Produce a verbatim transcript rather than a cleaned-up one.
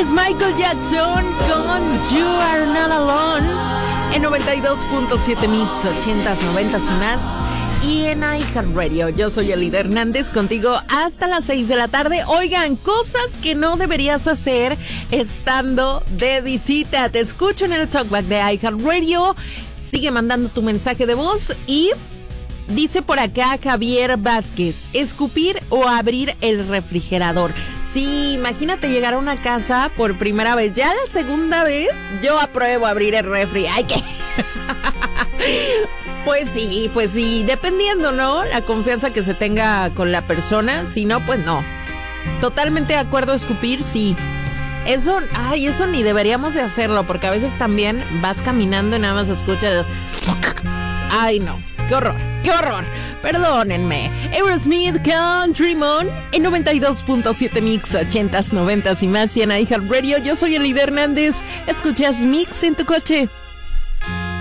Es Michael Jackson con You Are Not Alone en noventa y dos punto siete Mix, ochentas, noventas y más. Y en iHeartRadio, yo soy Elida Hernández, contigo hasta las seis de la tarde. Oigan, cosas que no deberías hacer estando de visita. Te escucho en el Talkback de iHeartRadio. Sigue mandando tu mensaje de voz y dice por acá Javier Vázquez, escupir o abrir el refrigerador. Sí, imagínate llegar a una casa por primera vez. Ya la segunda vez yo apruebo abrir el refri. Ay, ¿qué? Pues sí, pues sí, dependiendo, ¿no? La confianza que se tenga con la persona. Si no, pues no. Totalmente de acuerdo, escupir, sí. Eso, ay, eso ni deberíamos de hacerlo, porque a veces también vas caminando y nada más escuchas. Ay, no, qué horror, qué horror. Perdónenme. Aerosmith, Country Moon en noventa y dos punto siete Mix, ochentas, noventas y más. Y en iHeartRadio, yo soy Elida Hernández. Escuchas Mix en tu coche.